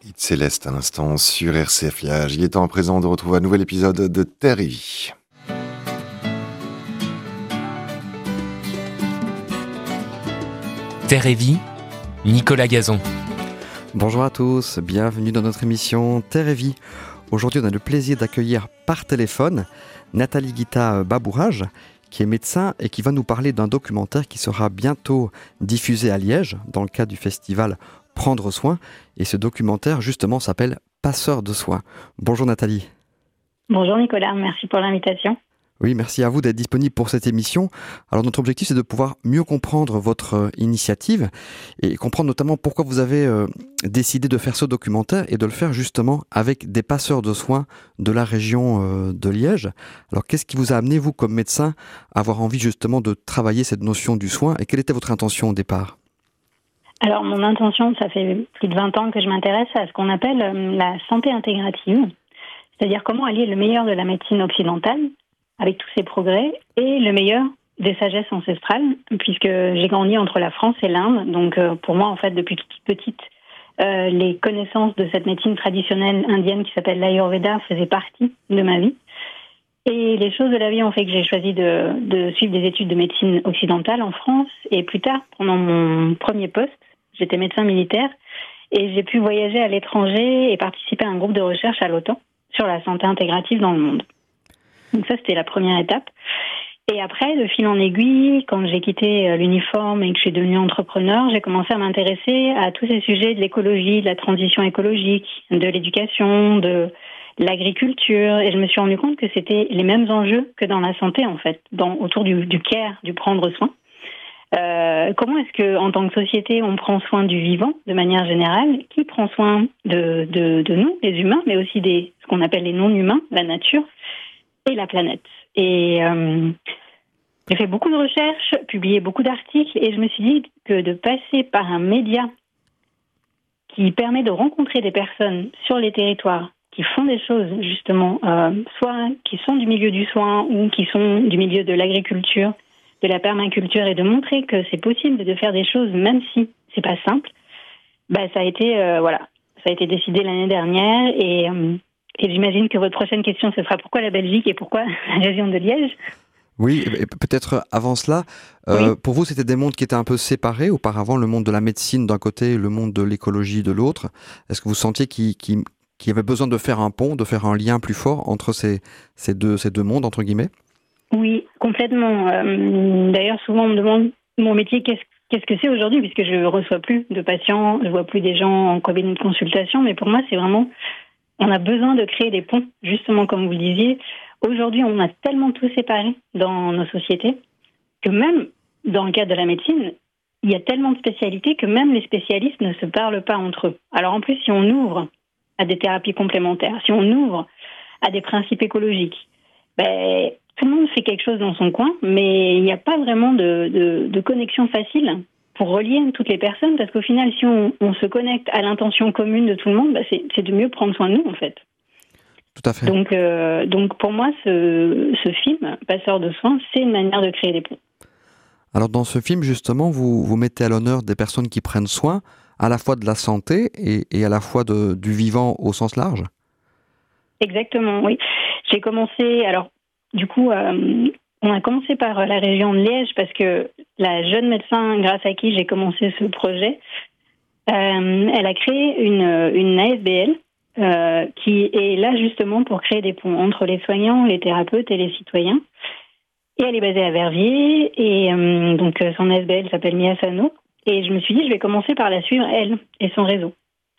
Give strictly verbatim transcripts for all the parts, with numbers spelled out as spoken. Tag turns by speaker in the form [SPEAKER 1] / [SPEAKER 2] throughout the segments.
[SPEAKER 1] Hit Céleste à l'instant sur R C F Liage. Il est temps à présent de retrouver un nouvel épisode de Terre et Vie.
[SPEAKER 2] Terre et Vie, Nicolas Gazon.
[SPEAKER 3] Bonjour à tous, bienvenue dans notre émission Terre et Vie. Aujourd'hui, on a le plaisir d'accueillir par téléphone Nathalie Guita Babourage, qui est médecin et qui va nous parler d'un documentaire qui sera bientôt diffusé à Liège dans le cadre du festival Prendre soin. Et ce documentaire, justement, s'appelle Passeur de soins. Bonjour Nathalie.
[SPEAKER 4] Bonjour Nicolas, merci pour l'invitation.
[SPEAKER 3] Oui, merci à vous d'être disponible pour cette émission. Alors notre objectif, c'est de pouvoir mieux comprendre votre euh, initiative et comprendre notamment pourquoi vous avez euh, décidé de faire ce documentaire et de le faire justement avec des passeurs de soins de la région euh, de Liège. Alors qu'est-ce qui vous a amené, vous, comme médecin, à avoir envie justement de travailler cette notion du soin et quelle était votre intention au départ ?
[SPEAKER 4] Alors mon intention, ça fait plus de vingt ans que je m'intéresse à ce qu'on appelle euh, la santé intégrative, c'est-à-dire comment allier le meilleur de la médecine occidentale avec tous ses progrès, et le meilleur des sagesses ancestrales, puisque j'ai grandi entre la France et l'Inde. Donc euh, pour moi, en fait, depuis toute petite, euh, les connaissances de cette médecine traditionnelle indienne qui s'appelle l'Ayurveda faisaient partie de ma vie. Et les choses de la vie ont fait que j'ai choisi de, de suivre des études de médecine occidentale en France. Et plus tard, pendant mon premier poste, j'étais médecin militaire, et j'ai pu voyager à l'étranger et participer à un groupe de recherche à l'OTAN sur la santé intégrative dans le monde. Donc ça, c'était la première étape. Et après, de fil en aiguille, quand j'ai quitté l'uniforme et que je suis devenue entrepreneur, j'ai commencé à m'intéresser à tous ces sujets de l'écologie, de la transition écologique, de l'éducation, de l'agriculture. Et je me suis rendu compte que c'était les mêmes enjeux que dans la santé, en fait, dans, autour du, du care, du prendre soin. Euh, comment est-ce que, en tant que société, on prend soin du vivant de manière générale? Qui prend soin de, de, de nous, les humains, mais aussi des ce qu'on appelle les non-humains, la nature et la planète. Et euh, j'ai fait beaucoup de recherches, publié beaucoup d'articles, et je me suis dit que de passer par un média qui permet de rencontrer des personnes sur les territoires qui font des choses, justement, euh, soit qui sont du milieu du soin ou qui sont du milieu de l'agriculture, de la permaculture, et de montrer que c'est possible de faire des choses même si c'est pas simple, bah, ça a été, euh, voilà, ça a été décidé l'année dernière, et... Euh, Et j'imagine que votre prochaine question, ce sera pourquoi la Belgique et pourquoi la région de Liège ?
[SPEAKER 3] Oui, et peut-être avant cela, euh, oui. Pour vous, c'était des mondes qui étaient un peu séparés auparavant, le monde de la médecine d'un côté et le monde de l'écologie de l'autre. Est-ce que vous sentiez qu'il, qu'il, qu'il y avait besoin de faire un pont, de faire un lien plus fort entre ces, ces, deux, ces deux mondes, entre guillemets ?
[SPEAKER 4] Oui, complètement. Euh, d'ailleurs, souvent, on me demande mon métier, qu'est-ce, qu'est-ce que c'est aujourd'hui, puisque je ne reçois plus de patients, je ne vois plus des gens en cabinet de consultation, mais pour moi, c'est vraiment... On a besoin de créer des ponts, justement, comme vous le disiez. Aujourd'hui, on a tellement tout séparé dans nos sociétés que même dans le cadre de la médecine, il y a tellement de spécialités que même les spécialistes ne se parlent pas entre eux. Alors en plus, si on ouvre à des thérapies complémentaires, si on ouvre à des principes écologiques, ben, tout le monde fait quelque chose dans son coin, mais il n'y a pas vraiment de, de, de connexion facile pour relier toutes les personnes, parce qu'au final, si on, on se connecte à l'intention commune de tout le monde, bah c'est, c'est de mieux prendre soin de nous, en fait.
[SPEAKER 3] Tout à fait.
[SPEAKER 4] Donc, euh, donc pour moi, ce, ce film, Passeur de soins, c'est une manière de créer des ponts.
[SPEAKER 3] Alors, dans ce film, justement, vous, vous mettez à l'honneur des personnes qui prennent soin, à la fois de la santé et, et à la fois de, du vivant au sens large.
[SPEAKER 4] Exactement, oui. J'ai commencé, alors, du coup... Euh, On a commencé par la région de Liège parce que la jeune médecin grâce à qui j'ai commencé ce projet, euh, elle a créé une, une A S B L euh, qui est là justement pour créer des ponts entre les soignants, les thérapeutes et les citoyens. Et elle est basée à Verviers, et euh, donc son A S B L s'appelle Mia Sano. Et je me suis dit, je vais commencer par la suivre, elle et son réseau.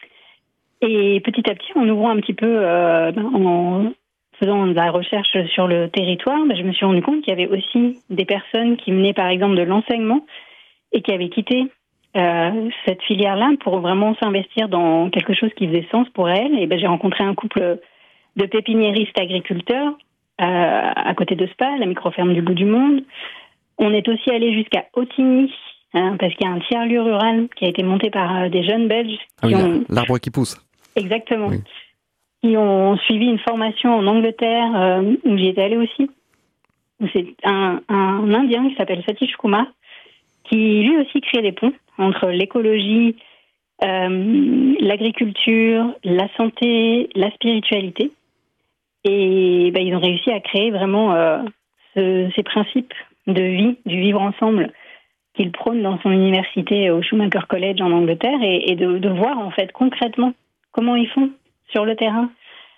[SPEAKER 4] Et petit à petit, en ouvrant un petit peu, euh, en faisant de la recherche sur le territoire, ben, je me suis rendu compte qu'il y avait aussi des personnes qui venaient par exemple de l'enseignement et qui avaient quitté euh, cette filière-là pour vraiment s'investir dans quelque chose qui faisait sens pour elles. Et ben, j'ai rencontré un couple de pépiniéristes agriculteurs euh, à côté de Spa, la microferme du bout du monde. On est aussi allé jusqu'à Otigny, hein, parce qu'il y a un tiers-lieu rural qui a été monté par euh, des jeunes Belges.
[SPEAKER 3] Ah oui,
[SPEAKER 4] qui ont...
[SPEAKER 3] l'arbre qui pousse.
[SPEAKER 4] Exactement.
[SPEAKER 3] Oui.
[SPEAKER 4] Qui ont suivi une formation en Angleterre, euh, où j'y étais allée aussi. C'est un, un Indien qui s'appelle Satish Kumar, qui lui aussi crée des ponts entre l'écologie euh, l'agriculture, la santé, la spiritualité. Et ben, ils ont réussi à créer vraiment euh, ce, ces principes de vie, du vivre ensemble, qu'il prône dans son université au Schumacher College en Angleterre, et, et de, de voir en fait concrètement comment ils font sur le terrain,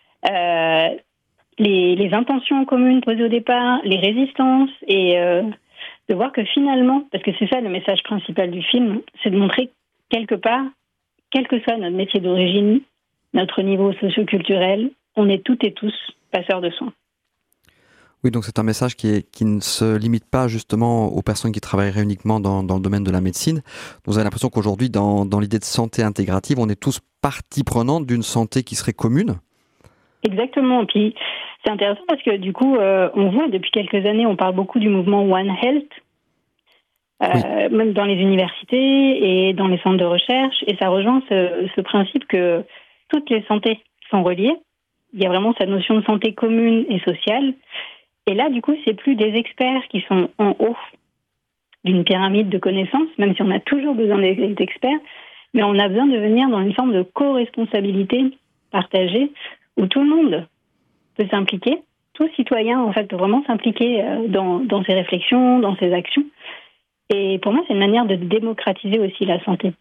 [SPEAKER 4] euh, les, les intentions communes posées au départ, les résistances, et euh, de voir que finalement, parce que c'est ça le message principal du film, c'est de montrer quelque part, quel que soit notre métier d'origine, notre niveau socio-culturel, on est toutes et tous passeurs de soins.
[SPEAKER 3] Oui, donc c'est un message qui, est, qui ne se limite pas justement aux personnes qui travailleraient uniquement dans, dans le domaine de la médecine. Vous avez l'impression qu'aujourd'hui, dans, dans l'idée de santé intégrative, on est tous partie prenante d'une santé qui serait commune ?
[SPEAKER 4] Exactement. Puis c'est intéressant parce que du coup, euh, on voit depuis quelques années, on parle beaucoup du mouvement One Health, euh, oui. même dans les universités et dans les centres de recherche. Et ça rejoint ce, ce principe que toutes les santés sont reliées. Il y a vraiment cette notion de santé commune et sociale. Et là, du coup, c'est plus des experts qui sont en haut d'une pyramide de connaissances, même si on a toujours besoin d'experts, mais on a besoin de venir dans une forme de co-responsabilité partagée où tout le monde peut s'impliquer, tout citoyen, en fait, peut vraiment s'impliquer dans, dans ses réflexions, dans ses actions. Et pour moi, c'est une manière de démocratiser aussi la santé.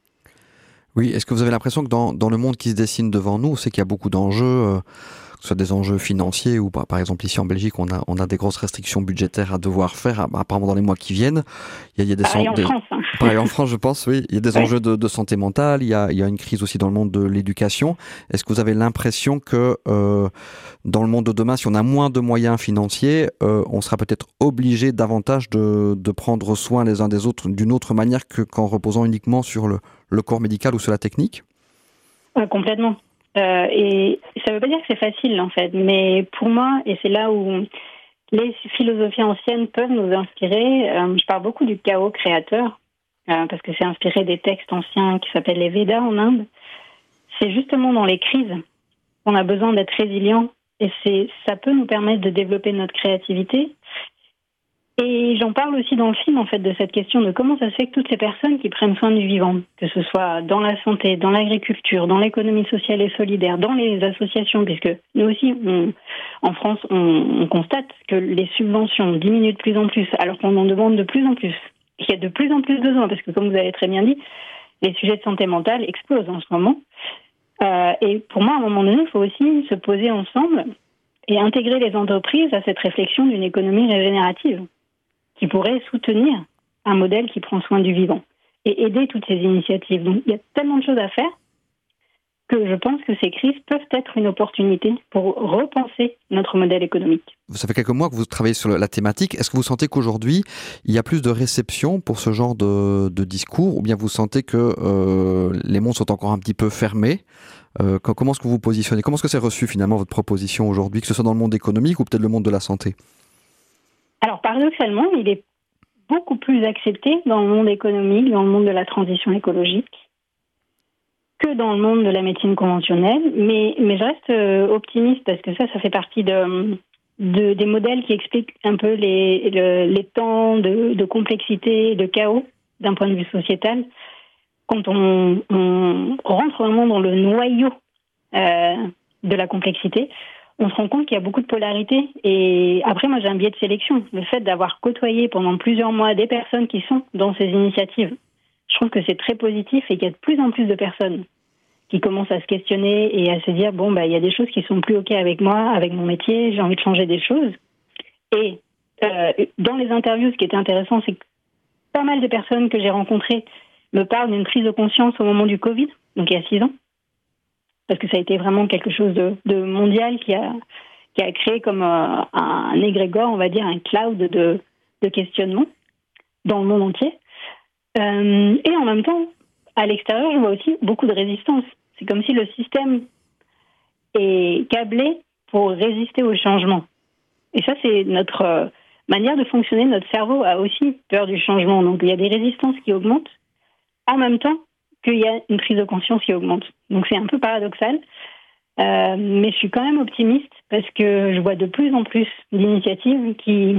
[SPEAKER 3] Oui, est-ce que vous avez l'impression que dans, dans le monde qui se dessine devant nous, c'est qu'il y a beaucoup d'enjeux, euh, que ce soit des enjeux financiers ou par, par exemple ici en Belgique, on a, on a des grosses restrictions budgétaires à devoir faire, apparemment dans les mois qui viennent. Il y a, il y a des
[SPEAKER 4] pareil en
[SPEAKER 3] des,
[SPEAKER 4] France. Hein.
[SPEAKER 3] Pareil en France, je pense, oui. Il y a des ouais. enjeux de, de santé mentale, il y, a, il y a une crise aussi dans le monde de l'éducation. Est-ce que vous avez l'impression que euh, dans le monde de demain, si on a moins de moyens financiers, euh, on sera peut-être obligé davantage de, de prendre soin les uns des autres d'une autre manière que, qu'en reposant uniquement sur le le corps médical ou sur la technique ?
[SPEAKER 4] Ouais, complètement. Euh, et ça ne veut pas dire que c'est facile, en fait. Mais pour moi, et c'est là où les philosophies anciennes peuvent nous inspirer, euh, je parle beaucoup du chaos créateur, euh, parce que c'est inspiré des textes anciens qui s'appellent les Védas en Inde. C'est justement dans les crises qu'on a besoin d'être résilient. Et c'est, ça peut nous permettre de développer notre créativité. Et j'en parle aussi dans le film, en fait, de cette question de comment ça se fait que toutes ces personnes qui prennent soin du vivant, que ce soit dans la santé, dans l'agriculture, dans l'économie sociale et solidaire, dans les associations, puisque nous aussi, on, en France, on, on constate que les subventions diminuent de plus en plus, alors qu'on en demande de plus en plus. Il y a de plus en plus de besoins, parce que comme vous avez très bien dit, les sujets de santé mentale explosent en ce moment. Euh, et pour moi, à un moment donné, il faut aussi se poser ensemble et intégrer les entreprises à cette réflexion d'une économie régénérative, qui pourrait soutenir un modèle qui prend soin du vivant et aider toutes ces initiatives. Donc, il y a tellement de choses à faire que je pense que ces crises peuvent être une opportunité pour repenser notre modèle économique.
[SPEAKER 3] Ça fait quelques mois que vous travaillez sur la thématique. Est-ce que vous sentez qu'aujourd'hui, il y a plus de réception pour ce genre de, de discours, ou bien vous sentez que euh, les mondes sont encore un petit peu fermés ? euh, Comment est-ce que vous vous positionnez ? Comment est-ce que c'est reçu finalement votre proposition aujourd'hui, que ce soit dans le monde économique ou peut-être le monde de la santé ?
[SPEAKER 4] Alors, paradoxalement, il est beaucoup plus accepté dans le monde économique, dans le monde de la transition écologique, que dans le monde de la médecine conventionnelle. Mais, mais je reste euh, optimiste parce que ça, ça fait partie de, de, des modèles qui expliquent un peu les, le, les temps de, de complexité, de chaos d'un point de vue sociétal. Quand on, on rentre vraiment dans le noyau euh, de la complexité, on se rend compte qu'il y a beaucoup de polarité. Et après, moi, j'ai un biais de sélection. Le fait d'avoir côtoyé pendant plusieurs mois des personnes qui sont dans ces initiatives, je trouve que c'est très positif et qu'il y a de plus en plus de personnes qui commencent à se questionner et à se dire, bon, bah, il y a des choses qui sont plus OK avec moi, avec mon métier, j'ai envie de changer des choses. Et euh, dans les interviews, ce qui était intéressant, c'est que pas mal de personnes que j'ai rencontrées me parlent d'une prise de conscience au moment du Covid, donc il y a six ans. Parce que ça a été vraiment quelque chose de, de mondial qui a, qui a créé comme euh, un égrégore, on va dire, un cloud de, de questionnement dans le monde entier. Euh, et en même temps, à l'extérieur, je vois aussi beaucoup de résistance. C'est comme si le système est câblé pour résister au changement. Et ça, c'est notre euh, manière de fonctionner. Notre cerveau a aussi peur du changement. Donc, il y a des résistances qui augmentent en même temps qu'il y a une prise de conscience qui augmente. Donc c'est un peu paradoxal, euh, mais je suis quand même optimiste parce que je vois de plus en plus d'initiatives qui